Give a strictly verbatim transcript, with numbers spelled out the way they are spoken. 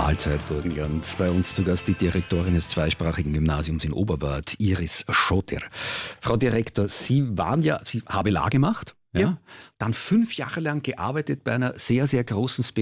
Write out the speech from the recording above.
Mahlzeit, Burgenland. Bei uns zu Gast die Direktorin des zweisprachigen Gymnasiums in Oberwart, Iris Schotter. Frau Direktor, Sie waren ja, Sie H B L A gemacht, ja? Ja. Dann fünf Jahre lang gearbeitet bei einer sehr, sehr großen